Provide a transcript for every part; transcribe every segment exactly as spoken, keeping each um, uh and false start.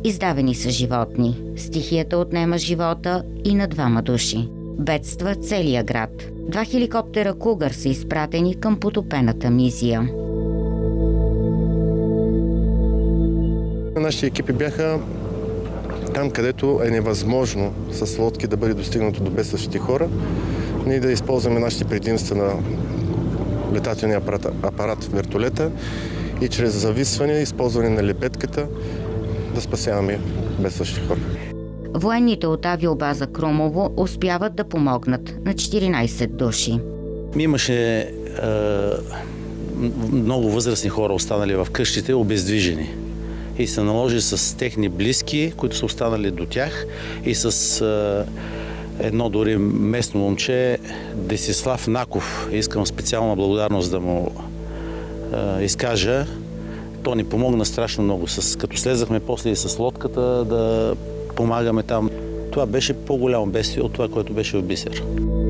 Издавени са животни. Стихията отнема живота и на двама души. Бедства целия град. Два хеликоптера Кугър са изпратени към потопената Мизия. Нашите екипи бяха там, където е невъзможно с лодки да бъде достигнато до бедстващите хора. Ние да използваме нашите предимства на летателния апарат, апарат вертолета и чрез зависване, използване на лепетката да спасяваме бедстващите хора. Военните от авиобаза Крумово успяват да помогнат на четиринайсет души. Имаше е, много възрастни хора останали в къщите, обездвижени. И се наложи с техни близки, които са останали до тях, и с е, едно дори местно момче, Десислав Наков. Искам специална благодарност да му е, изкажа. То ни помогна страшно много. С, като слезахме после и с лодката да помагаме там. Това беше по-голямо бедствие от това, което беше в Бисер.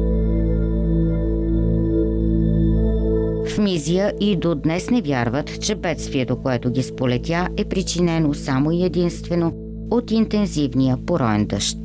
В Мизия и до днес не вярват, че бедствието, което ги сполетя, е причинено само и единствено от интензивния пороен дъжд.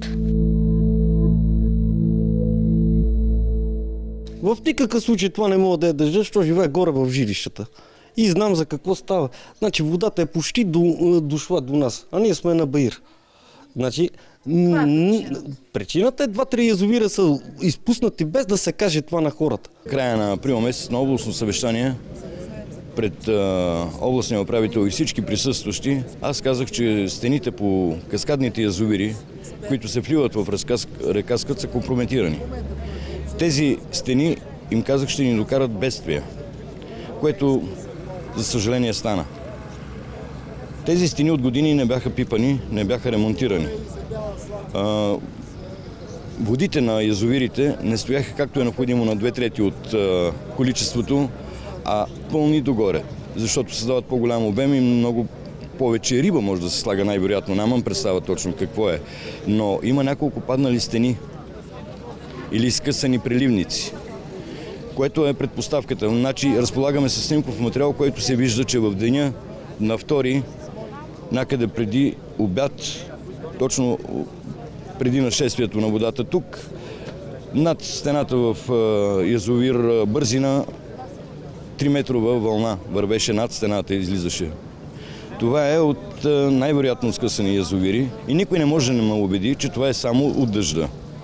В никакъв случай това не мога да е дъжда, защото живее горе в жилищата. И знам за какво става. Значи водата е почти до, дошла до нас, а ние сме на баир. Значи, причината е два-три язовира са изпуснати без да се каже това на хората. Края на април месец на областно съвещание пред а, областния управител и всички присъстващи, аз казах, че стените по каскадните язовири, които се вливат в река Скът, са компрометирани. Тези стени, им казах, ще ни докарат бедствия, което за съжаление стана. Тези стени от години не бяха пипани, не бяха ремонтирани. А, водите на язовирите не стояха както е необходимо на две трети от а, количеството, а пълни догоре, защото създават по-голям обем и много повече риба може да се слага най-вероятно. Нямам представа точно какво е, но има няколко паднали стени или скъсани преливници, което е предпоставката. Значи разполагаме с снимков материал, който се вижда, че в деня на втори, някъде преди обяд, точно преди нашествието на водата тук, над стената в язовир Бързина, три метрова вълна вървеше над стената и излизаше. Това е от най-вероятно скъсани язовири и никой не може да ме убеди, че това е само от дъжда.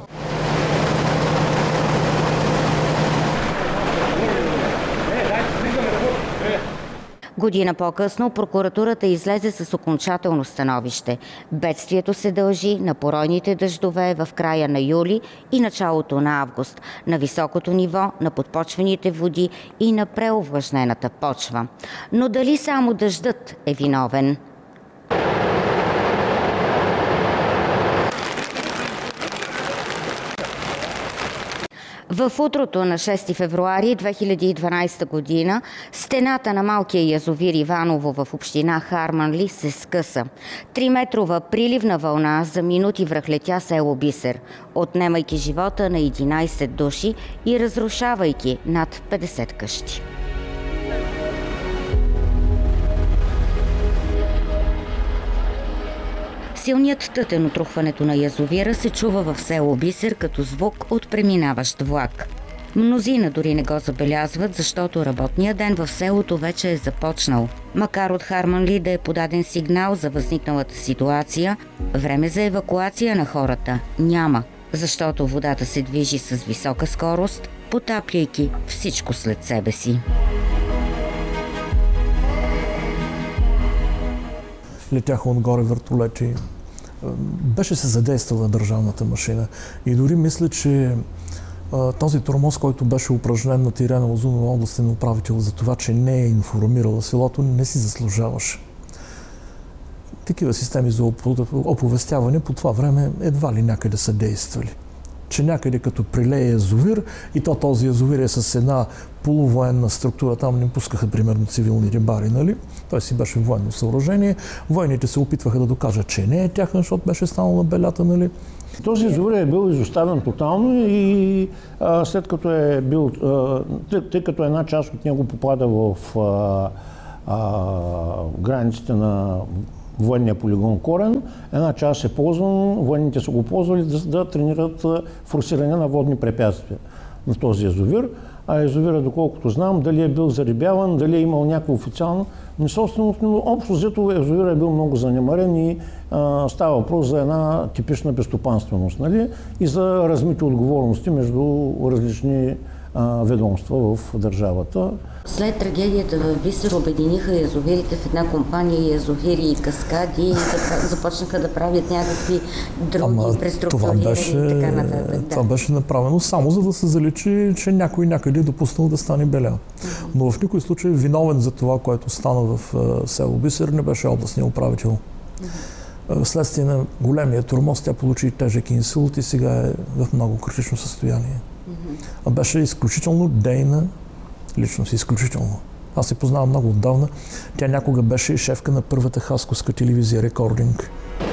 Година по-късно прокуратурата излезе с окончателно становище. Бедствието се дължи на поройните дъждове в края на юли и началото на август, на високото ниво на подпочвените води и на преовлажнената почва. Но дали само дъждът е виновен? В утрото на шести февруари две хиляди и дванадесета година стената на малкия язовир Иваново в община Харманли се скъса. Триметрова приливна вълна за минути връхлетя село Бисер, отнемайки живота на единадесет души и разрушавайки над петдесет къщи. Силният тътен от рухването на язовира се чува в село Бисер като звук от преминаващ влак. Мнозина дори не го забелязват, защото работният ден в селото вече е започнал. Макар от Харманли да е подаден сигнал за възникналата ситуация, време за евакуация на хората няма, защото водата се движи с висока скорост, потапяйки всичко след себе си. Летяха отгоре вертолети. Беше се задействала държавната машина. И дори мисля, че а, този тормоз, който беше упражнен на Ирена Озунова, областен управител, за това, че не е информирала селото, не си заслужаваше. Такива системи за оповестяване по това време едва ли някъде са действали. Че някъде като прилее язовир и то този язовир е с една полувоенна структура, там не пускаха примерно цивилни рибари, нали? Той си беше военно съоръжение. Войните се опитваха да докажат, че не е тяхна, защото беше станал на белята, нали? Този язовир е бил изоставен тотално и а, след като е бил, а, тъй, тъй като една част от него попада в а, а, границите на военния полигон Корен. Една част е ползвана, военните са го ползвали да, да тренират форсиране на водни препятствия на този язовир. А язовира, доколкото знам, дали е бил зарибяван, дали е имал някакво официално несобственост, но общо взето язовира е бил много занемарен и а, става въпрос за една типична безстопанственост, нали? И за размити отговорности между различни а, ведомства в държавата. След трагедията в Бисер обединиха язовирите в една компания, язовири и каскади, и започнаха да правят някакви други преструктурирани и така нататък. Да. Това беше направено само за да се заличи, че някой някъде е допуснал да стане беля. Mm-hmm. Но в никой случай виновен за това, което стана в село Бисер, не беше областният управител. Mm-hmm. Вследствие на големия тормоз тя получи тежък инсулт и сега е в много критично състояние. Mm-hmm. Беше изключително дейна личност, изключително. Аз се познавам много отдавна. Тя някога беше и шефка на първата хасковска телевизия Рекординг.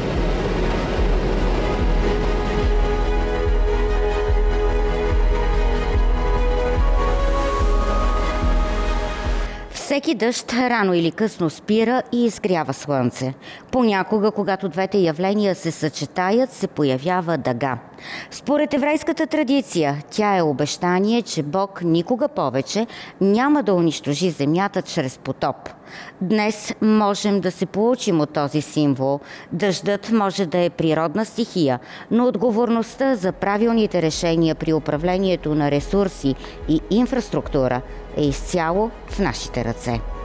Всеки дъжд рано или късно спира и изгрява слънце. Понякога, когато двете явления се съчетаят, се появява дъга. Според еврейската традиция, тя е обещание, че Бог никога повече няма да унищожи земята чрез потоп. Днес можем да се получим от този символ. Дъждът може да е природна стихия, но отговорността за правилните решения при управлението на ресурси и инфраструктура е изцяло в нашите ръце.